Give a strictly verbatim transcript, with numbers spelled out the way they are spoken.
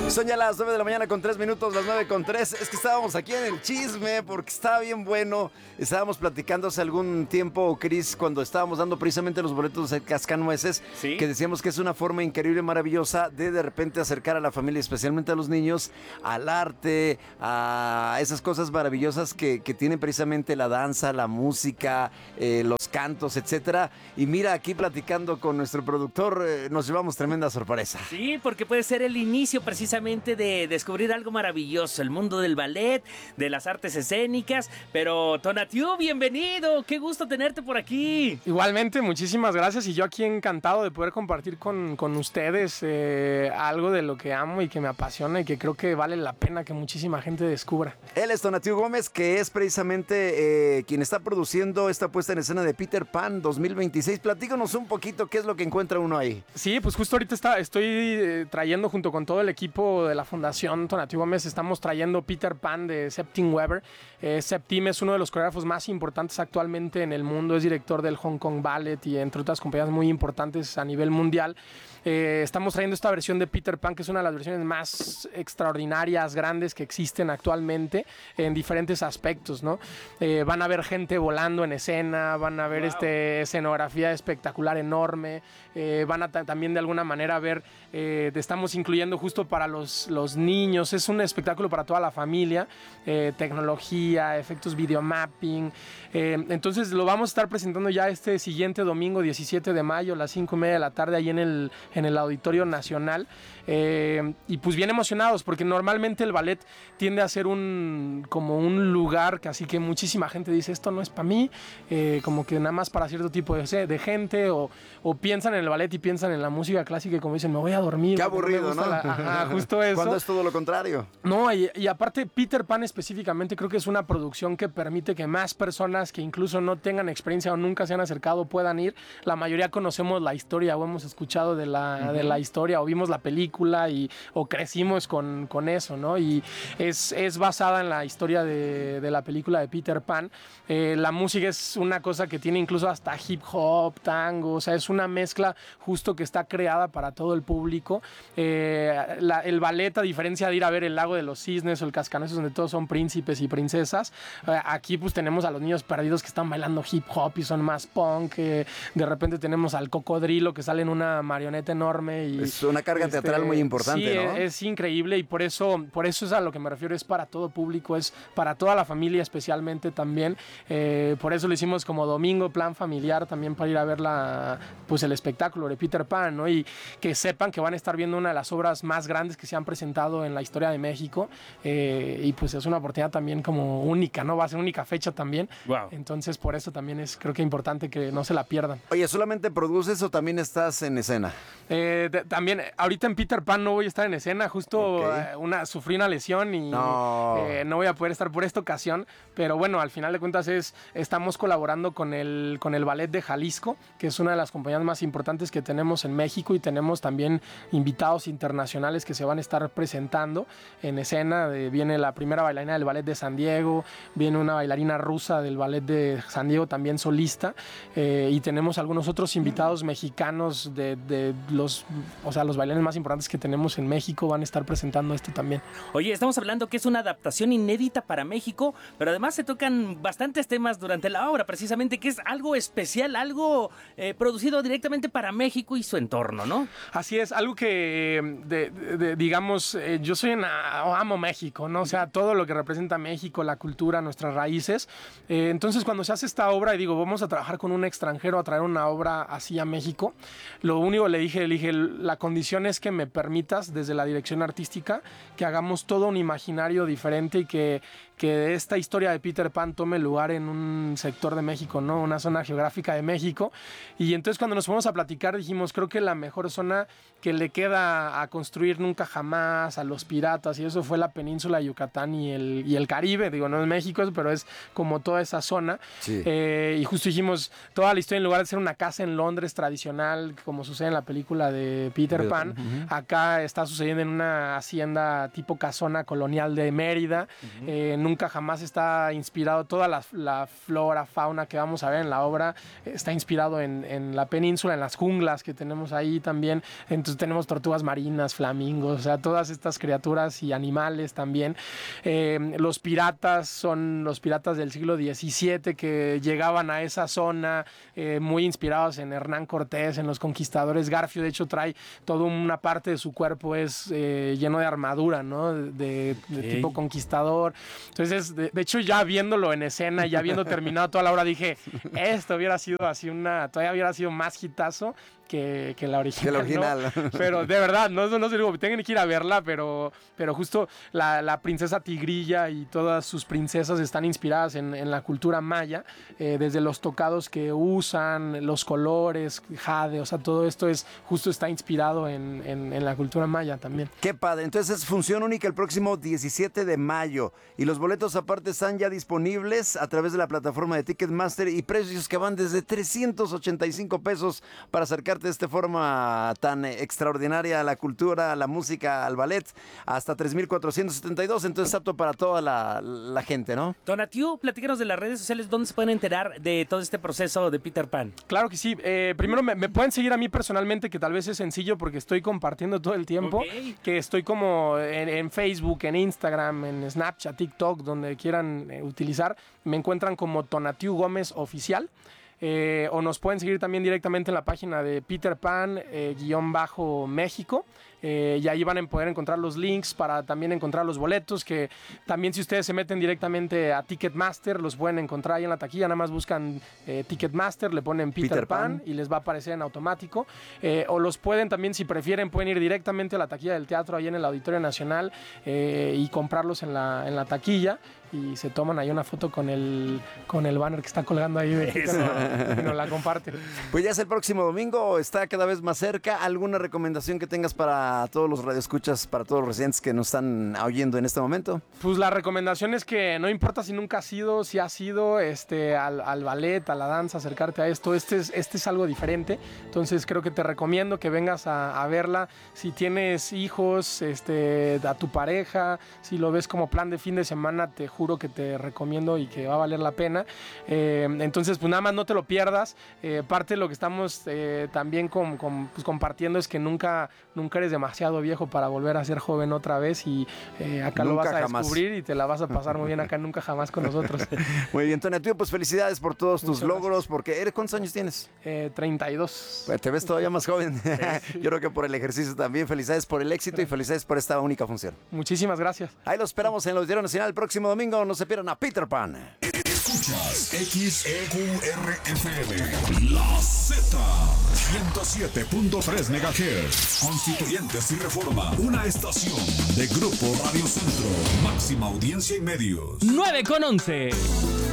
Son ya las nueve de la mañana con tres minutos, las nueve con tres. Es que estábamos aquí en el chisme porque estaba bien bueno. Estábamos platicando hace algún tiempo, Cris, cuando estábamos dando precisamente los boletos de Cascanueces, ¿sí? Que decíamos que es una forma increíble, maravillosa de de repente acercar a la familia, especialmente a los niños, al arte, a esas cosas maravillosas que, que tienen precisamente la danza, la música, eh, los cantos, etcétera. Y mira, aquí platicando con nuestro productor, eh, nos llevamos tremenda sorpresa. Sí, porque puede ser el inicio precisamente de descubrir algo maravilloso, el mundo del ballet, de las artes escénicas. Pero Tonatiuh, bienvenido, qué gusto tenerte por aquí. Igualmente, muchísimas gracias, y yo aquí encantado de poder compartir con, con ustedes eh, algo de lo que amo y que me apasiona y que creo que vale la pena que muchísima gente descubra. Él es Tonatiuh Gómez, que es precisamente eh, quien está produciendo esta puesta en escena de Peter Pan dos mil veintiséis. Platícanos un poquito qué es lo que encuentra uno ahí. Sí, pues justo ahorita está, estoy eh, trayendo junto con todo el equipo de la Fundación Tonatiuh Gómez, estamos trayendo Peter Pan de Septim Weber. Eh, Septim es uno de los coreógrafos más importantes actualmente en el mundo, es director del Hong Kong Ballet y entre otras compañías muy importantes a nivel mundial. Eh, estamos trayendo esta versión de Peter Pan, que es una de las versiones más extraordinarias, grandes que existen actualmente en diferentes aspectos, ¿no? Eh, van a ver gente volando en escena, van a ver wow. este, escenografía espectacular enorme, eh, van a también de alguna manera ver, eh, estamos incluyendo justo para los, los niños, es un espectáculo para toda la familia, eh, tecnología, efectos videomapping, eh, entonces lo vamos a estar presentando ya este siguiente domingo diecisiete de mayo a las cinco y media de la tarde ahí en el en el Auditorio Nacional, eh, y pues bien emocionados porque normalmente el ballet tiende a ser un como un lugar que así que muchísima gente dice esto no es para mí, eh, como que nada más para cierto tipo de, de gente, o, o piensan en el ballet y piensan en la música clásica y como dicen me voy a dormir. Qué aburrido, ¿no? La, ajá, justo eso. Cuando es todo lo contrario. No, y, y aparte Peter Pan específicamente creo que es una producción que permite que más personas que incluso no tengan experiencia o nunca se han acercado puedan ir. La mayoría conocemos la historia o hemos escuchado de la Uh-huh. de la historia o vimos la película y, o crecimos con, con eso, ¿no? Y es, es basada en la historia de, de la película de Peter Pan. Eh, la música es una cosa que tiene incluso hasta hip hop, tango, o sea, es una mezcla justo que está creada para todo el público. Eh, la, el ballet, a diferencia de ir a ver el Lago de los Cisnes o el Cascanueces, donde todos son príncipes y princesas, eh, aquí pues tenemos a los niños perdidos que están bailando hip hop y son más punk. Eh, de repente tenemos al cocodrilo que sale en una marioneta enorme y es una carga este, teatral muy importante, sí, ¿no? Es, es increíble y por eso, por eso es a lo que me refiero, es para todo público, es para toda la familia especialmente también, eh, por eso lo hicimos como domingo, plan familiar también para ir a ver la, pues el espectáculo de Peter Pan, ¿no? Y que sepan que van a estar viendo una de las obras más grandes que se han presentado en la historia de México, eh, y pues es una oportunidad también como única, ¿no? Va a ser única fecha también, wow. Entonces por eso también es creo que importante que no se la pierdan. Oye, ¿solamente produces o también estás en escena? Eh, de, también, ahorita en Peter Pan no voy a estar en escena, justo okay. eh, una, sufrí una lesión y no. Eh, no voy a poder estar por esta ocasión, pero bueno, al final de cuentas es, estamos colaborando con el, con el Ballet de Jalisco, que es una de las compañías más importantes que tenemos en México, y tenemos también invitados internacionales que se van a estar presentando en escena. De, viene la primera bailarina del Ballet de San Diego, viene una bailarina rusa del Ballet de San Diego también solista, eh, y tenemos algunos otros invitados mexicanos de, de los, o sea, los bailarines más importantes que tenemos en México van a estar presentando esto también. Oye, estamos hablando que es una adaptación inédita para México, pero además se tocan bastantes temas durante la obra, precisamente, que es algo especial, algo eh, producido directamente para México y su entorno, ¿no? Así es, algo que, de, de, de, digamos, eh, yo soy una, amo México, ¿no? O sea, todo lo que representa México, la cultura, nuestras raíces. Eh, entonces, cuando se hace esta obra y digo, vamos a trabajar con un extranjero a traer una obra así a México, lo único que le dije, le dije, la condición es que me permitas desde la dirección artística que hagamos todo un imaginario diferente y que, que esta historia de Peter Pan tome lugar en un sector de México, ¿no? Una zona geográfica de México. Y entonces cuando nos fuimos a platicar dijimos, creo que la mejor zona que le queda a construir nunca jamás a los piratas y eso fue la península de Yucatán y el, y el Caribe, digo, no es México, pero es como toda esa zona. Sí. Eh, y justo dijimos, toda la historia, en lugar de ser una casa en Londres tradicional, como sucede en la película de Peter Pan, uh-huh. acá está sucediendo en una hacienda tipo casona colonial de Mérida, uh-huh. eh, en nunca jamás está inspirado, toda la, la flora, fauna que vamos a ver en la obra está inspirado en, en la península, en las junglas que tenemos ahí también. Entonces tenemos tortugas marinas, flamingos, o sea, todas estas criaturas y animales también. Eh, los piratas son los piratas del siglo diecisiete que llegaban a esa zona, eh, muy inspirados en Hernán Cortés, en los conquistadores. Garfio, de hecho, trae toda una parte de su cuerpo es eh, lleno de armadura, ¿no? De, de okay. tipo conquistador. Entonces, de, de hecho, ya viéndolo en escena, ya habiendo terminado toda la obra, dije, esto hubiera sido así una, todavía hubiera sido más hitazo que, que la original. Que la original. ¿No? Pero de verdad, no, no sé, digo, tengan que ir a verla, pero, pero justo la, la princesa Tigrilla y todas sus princesas están inspiradas en, en la cultura maya, eh, desde los tocados que usan, los colores, jade, o sea, todo esto es justo está inspirado en, en, en la cultura maya también. Qué padre. Entonces es función única el próximo diecisiete de mayo y los boletos aparte están ya disponibles a través de la plataforma de Ticketmaster y precios que van desde trescientos ochenta y cinco pesos para acercarte de esta forma tan extraordinaria a la cultura, a la música, al ballet, hasta tres mil cuatrocientos setenta y dos, entonces apto para toda la, la gente, ¿no? Donatiu, platícanos de las redes sociales, ¿dónde se pueden enterar de todo este proceso de Peter Pan? Claro que sí, eh, primero me, me pueden seguir a mí personalmente, que tal vez es sencillo porque estoy compartiendo todo el tiempo, okay. que estoy como en, en Facebook, en Instagram, en Snapchat, TikTok, donde quieran eh, utilizar, me encuentran como Donatiu Gómez Oficial. Eh, o nos pueden seguir también directamente en la página de Peter Pan eh, guión bajo México, eh, y ahí van a poder encontrar los links para también encontrar los boletos, que también si ustedes se meten directamente a Ticketmaster los pueden encontrar ahí en la taquilla, nada más buscan eh, Ticketmaster, le ponen Peter, Peter Pan, Pan y les va a aparecer en automático, eh, o los pueden también, si prefieren, pueden ir directamente a la taquilla del teatro ahí en el Auditorio Nacional eh, y comprarlos en la, en la taquilla y se toman ahí una foto con el, con el banner que está colgando ahí de Peter y nos la comparten. Pues ya es el próximo domingo, está cada vez más cerca. ¿Alguna recomendación que tengas para todos los radioescuchas, para todos los residentes que nos están oyendo en este momento? Pues la recomendación es que no importa si nunca has ido, si has ido este, al, al ballet, a la danza, acercarte a esto, este es, este es algo diferente, entonces creo que te recomiendo que vengas a, a verla. Si tienes hijos, este, a tu pareja, si lo ves como plan de fin de semana, te juro que te recomiendo y que va a valer la pena. Eh, entonces, pues nada más no te lo pierdas. Eh, parte de lo que estamos eh, también con, con, pues, compartiendo es que nunca, nunca eres demasiado viejo para volver a ser joven otra vez y eh, acá nunca lo vas a jamás. descubrir y te la vas a pasar muy bien acá Nunca Jamás con nosotros. Muy bien, Donatiu, pues felicidades por todos tus Muchas logros, gracias. Porque ¿eres cuántos años tienes? Eh, treinta y dos. Pues te ves todavía más joven. Sí. Yo creo que por el ejercicio también. Felicidades por el éxito y felicidades por esta única función. Muchísimas gracias. Ahí lo esperamos en el Auditorio Nacional el próximo domingo. No se pierdan a Peter Pan. Escuchas X E Q R F M, La Z, ciento siete punto tres megahertz. Constituyentes y Reforma, una estación de Grupo Radio Centro. Máxima audiencia y medios. nueve con once.